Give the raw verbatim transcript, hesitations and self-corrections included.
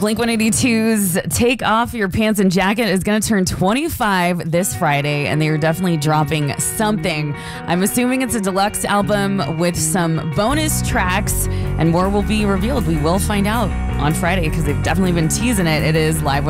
Blink one eighty-two's Take Off Your Pants and Jacket is going to turn twenty-five this Friday, and they are definitely dropping something. I'm assuming it's a deluxe album with some bonus tracks, and more will be revealed. We will find out on Friday because they've definitely been teasing it. It is Live